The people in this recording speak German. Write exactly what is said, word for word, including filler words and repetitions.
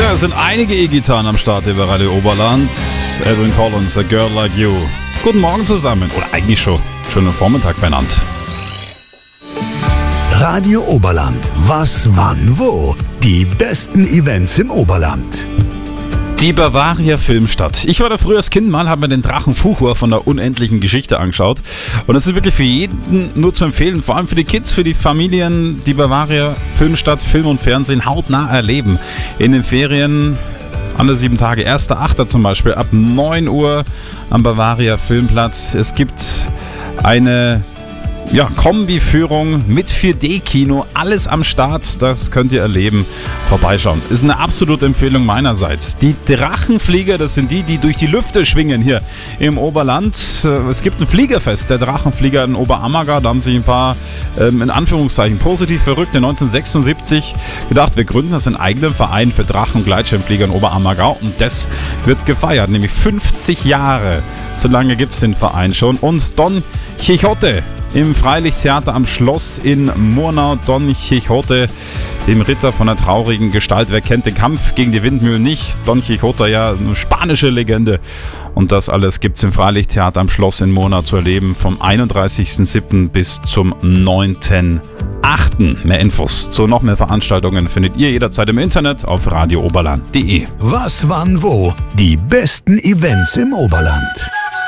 Ja, es sind einige E-Gitarren am Start über Radio Oberland. Edwin Collins, A Girl Like You. Guten Morgen zusammen. Oder eigentlich schon, schon am Vormittag benannt. Radio Oberland. Was, wann, wo? Die besten Events im Oberland. Die Bavaria Filmstadt. Ich war da früher als Kind mal, habe mir den Drachen Fuchur von der unendlichen Geschichte angeschaut. Und es ist wirklich für jeden nur zu empfehlen, vor allem für die Kids, für die Familien, die Bavaria Filmstadt, Film und Fernsehen hautnah erleben. In den Ferien, alle sieben Tage, erster Achter zum Beispiel, ab neun Uhr am Bavaria Filmplatz. Es gibt eine Ja, Kombiführung mit vier D-Kino, alles am Start, das könnt ihr erleben. Vorbeischauen. Ist eine absolute Empfehlung meinerseits. Die Drachenflieger, das sind die, die durch die Lüfte schwingen hier im Oberland. Es gibt ein Fliegerfest, der Drachenflieger in Oberammergau. Da haben sich ein paar, ähm, in Anführungszeichen, positiv Verrückte neunzehnhundertsechsundsiebzig gedacht, wir gründen das einen eigenen Verein für Drachen- und Gleitschirmflieger in Oberammergau. Und das wird gefeiert, nämlich fünfzig Jahre. So lange gibt es den Verein schon. Und Don Quixote im Freilichttheater am Schloss in Murnau. Don Quixote, dem Ritter von der traurigen Gestalt. Wer kennt den Kampf gegen die Windmühlen nicht? Don Quixote, ja, eine spanische Legende. Und das alles gibt es im Freilichttheater am Schloss in Murnau zu erleben. Vom einunddreißigsten siebten bis zum neunten achten Mehr Infos zu noch mehr Veranstaltungen findet ihr jederzeit im Internet auf radio oberland punkt de. Was, wann, wo? Die besten Events im Oberland.